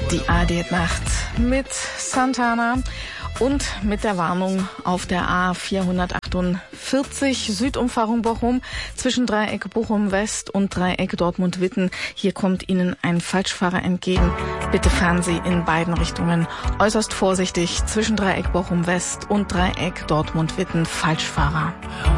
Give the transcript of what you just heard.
Die ARD-Nacht mit Santana und mit der Warnung auf der A448 Südumfahrung Bochum zwischen Dreieck Bochum West und Dreieck Dortmund-Witten. Hier kommt Ihnen ein Falschfahrer entgegen. Bitte fahren Sie in beiden Richtungen äußerst vorsichtig zwischen Dreieck Bochum West und Dreieck Dortmund-Witten. Falschfahrer.